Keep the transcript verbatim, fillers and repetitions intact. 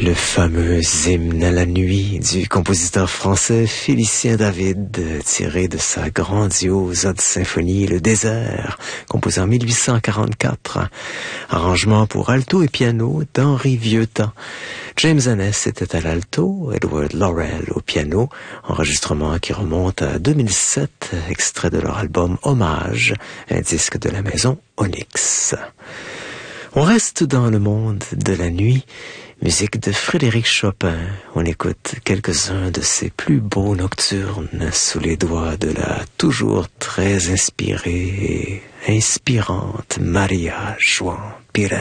Le fameux hymne à la nuit du compositeur français Félicien David, tiré de sa grandiose ode symphonie Le Désert, composé en mille huit cent quarante-quatre. Arrangement pour alto et piano d'Henri Vieuxtemps. James Anness était à l'alto, Edward Laurel au piano, enregistrement qui remonte à deux mille sept, extrait de leur album Hommage, un disque de la maison Onyx. On reste dans le monde de la nuit. Musique de Frédéric Chopin. On écoute quelques-uns de ses plus beaux nocturnes sous les doigts de la toujours très inspirée et inspirante Maria João Pires.